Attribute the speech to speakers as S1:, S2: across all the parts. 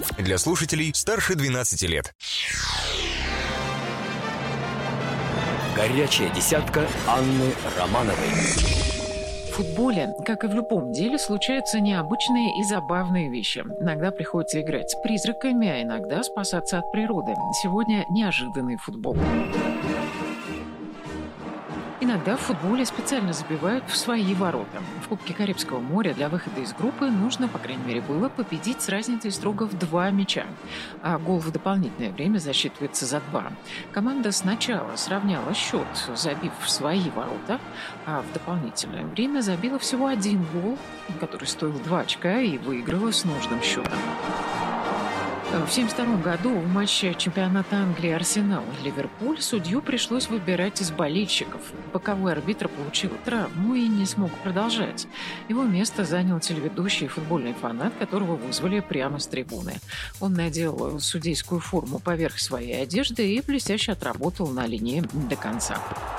S1: Для слушателей старше 12 лет.
S2: Горячая десятка Анны Романовой.
S3: В футболе, как и в любом деле, случаются необычные и забавные вещи. Иногда приходится играть с призраками, а иногда спасаться от природы. Сегодня неожиданный футбол. Иногда в футболе специально забивают в свои ворота. В Кубке Карибского моря для выхода из группы нужно, по крайней мере, было победить с разницей строго в 2 мяча. А гол в дополнительное время засчитывается за 2. Команда сначала сравняла счет, забив в свои ворота, а в дополнительное время забила всего 1 гол, который стоил 2 очка, и выиграла с нужным счетом. В 1972 году в матче чемпионата Англии Арсенал-Ливерпуль судью пришлось выбирать из болельщиков. Боковой арбитр получил травму и не смог продолжать. Его место занял телеведущий и футбольный фанат, которого вызвали прямо с трибуны. Он надел судейскую форму поверх своей одежды и блестяще отработал на линии до конца.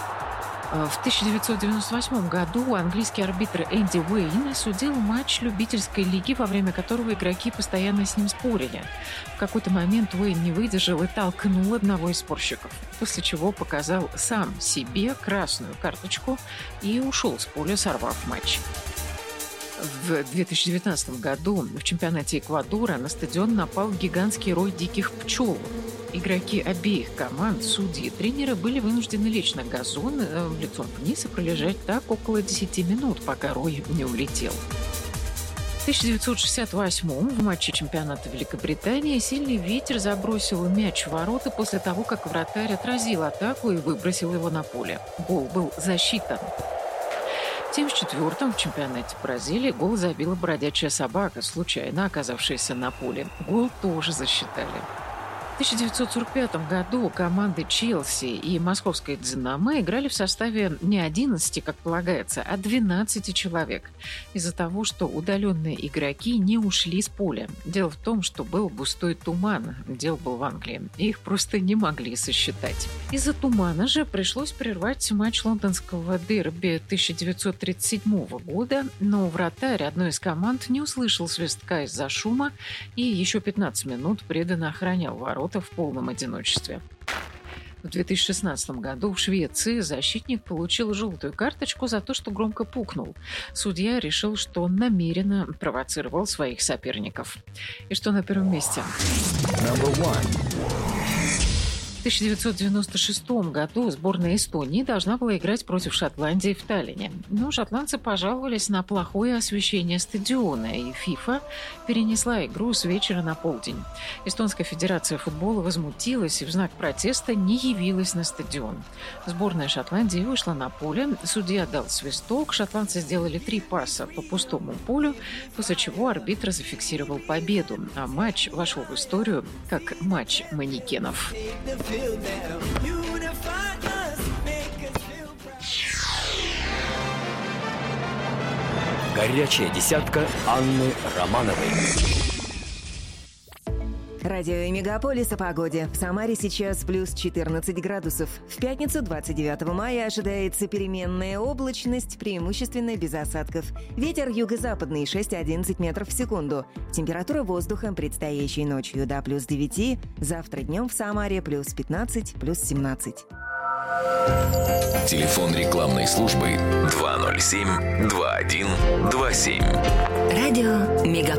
S3: В 1998 году английский арбитр Энди Уэйн судил матч любительской лиги, во время которого игроки постоянно с ним спорили. В какой-то момент Уэйн не выдержал и толкнул одного из спорщиков, после чего показал сам себе красную карточку и ушел с поля, сорвав матч. В 2019 году в чемпионате Эквадора на стадион напал гигантский рой диких пчел. Игроки обеих команд, судьи и тренеры были вынуждены лечь на газон лицом вниз и пролежать так около 10 минут, пока рой не улетел. В 1968 в матче чемпионата Великобритании сильный ветер забросил мяч в ворота после того, как вратарь отразил атаку и выбросил его на поле. Гол был засчитан. В 1974 в чемпионате Бразилии гол забила бродячая собака, случайно оказавшаяся на поле. Гол тоже засчитали. В 1945 году команды Челси и московская «Динамо» играли в составе не 11, как полагается, а 12 человек. Из-за того, что удаленные игроки не ушли с поля. Дело в том, что был густой туман, дело было в Англии, и их просто не могли сосчитать. Из-за тумана же пришлось прервать матч лондонского дерби 1937 года, но вратарь одной из команд не услышал свистка из-за шума и еще 15 минут преданно охранял ворота в полном одиночестве. В 2016 году в Швеции защитник получил желтую карточку за то, что громко пукнул. Судья решил, что он намеренно провоцировал своих соперников. И что на первом месте? В 1996 году сборная Эстонии должна была играть против Шотландии в Таллине. Но шотландцы пожаловались на плохое освещение стадиона, и ФИФА перенесла игру с вечера на полдень. Эстонская федерация футбола возмутилась и в знак протеста не явилась на стадион. Сборная Шотландии вышла на поле, судья дал свисток, шотландцы сделали 3 паса по пустому полю, после чего арбитр зафиксировал победу, а матч вошел в историю как матч манекенов.
S2: Горячая десятка Анны Романовой.
S4: Радио Мегаполис о погоде. В Самаре сейчас плюс 14 градусов. В пятницу, 29 мая, ожидается переменная облачность, преимущественно без осадков. Ветер юго-западный 6-11 метров в секунду. Температура воздуха предстоящей ночью до плюс 9. Завтра днем в Самаре плюс 15, плюс 17.
S1: Телефон рекламной службы 207 21 27.
S4: Радио Мегаполис.